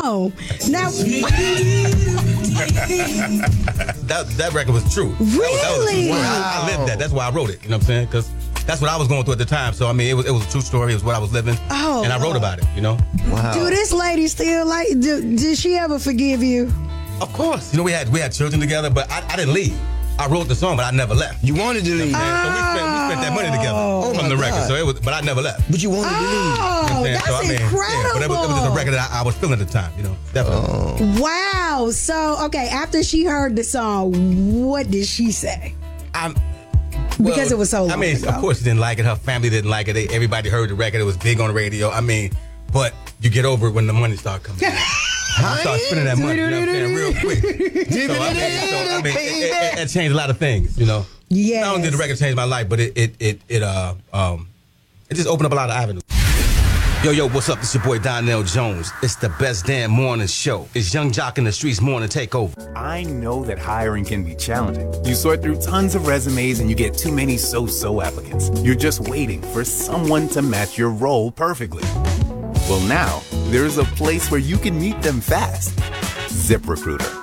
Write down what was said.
song. Now, that record was true. Really? I lived that. That's why I wrote it. You know what I'm saying? Because that's what I was going through at the time. So I mean, it was a true story. It was what I was living, and I wrote about it. You know. Wow. Do this lady still like? Did she ever forgive you? Of course. You know, we had children together, but I didn't leave. I wrote the song, but I never left. You wanted to leave. So we spent that money together from the record. So but I never left. But you wanted to leave. Oh, that's incredible. Yeah, but it was just a record that I was feeling at the time, you know, definitely. Wow. So, okay, after she heard the song, what did she say? Because it was so long ago. Of course she didn't like it. Her family didn't like it. Everybody heard the record. It was big on the radio. I mean, but you get over it when the money starts coming in. You start spending that money, you know what I'm saying, real quick. It changed a lot of things, you know. Yes. Not only did the record change my life, but it just opened up a lot of avenues. Yo, what's up? It's your boy Donnell Jones. It's the best damn morning show. It's Young Jock in the Streets morning takeover. I know that hiring can be challenging. You sort through tons of resumes and you get too many so-so applicants. You're just waiting for someone to match your role perfectly. Well, now, there's a place where you can meet them fast. ZipRecruiter.